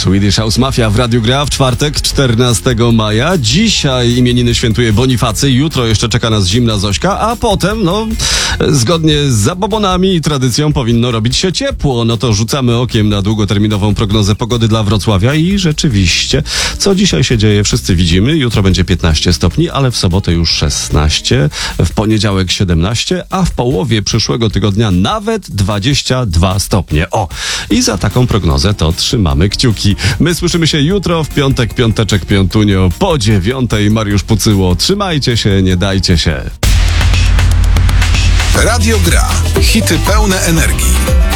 Swedish House Mafia w Radiu Gra w czwartek, 14 maja. Dzisiaj imieniny świętuje Bonifacy, jutro jeszcze czeka nas zimna Zośka, a potem, zgodnie z zabobonami i tradycją powinno robić się ciepło. No to rzucamy okiem na długoterminową prognozę pogody dla Wrocławia i rzeczywiście, co dzisiaj się dzieje, wszyscy widzimy. Jutro będzie 15 stopni, ale w sobotę już 16, w poniedziałek 17, a w połowie przyszłego tygodnia nawet 22 stopnie. I za taką prognozę to trzymamy kciuki. My słyszymy się jutro, w piątek, piąteczek, piątunio, po 9. Mariusz Pucyło. Trzymajcie się, nie dajcie się. Radio Gra. Hity pełne energii.